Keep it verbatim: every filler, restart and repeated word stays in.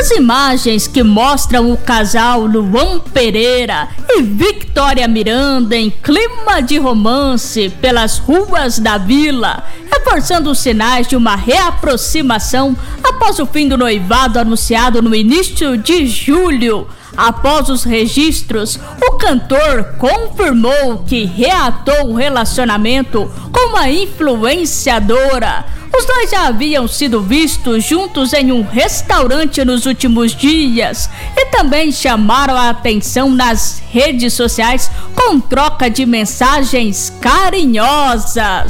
As imagens que mostram o casal Luan Pereira e Victoria Miranda em clima de romance pelas ruas da vila, reforçando os sinais de uma reaproximação após o fim do noivado anunciado no início de julho. Após os registros, o cantor confirmou que reatou o relacionamento com uma influenciadora. Os dois já haviam sido vistos juntos em um restaurante nos últimos dias e também chamaram a atenção nas redes sociais com troca de mensagens carinhosas.